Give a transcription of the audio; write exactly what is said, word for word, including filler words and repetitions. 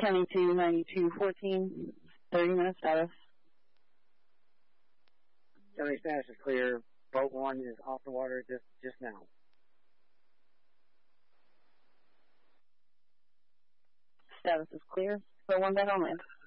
County two ninety-two fourteen, thirty minute status. County status is clear. Boat one is off the water just, just now. Status is clear. Boat one back on land.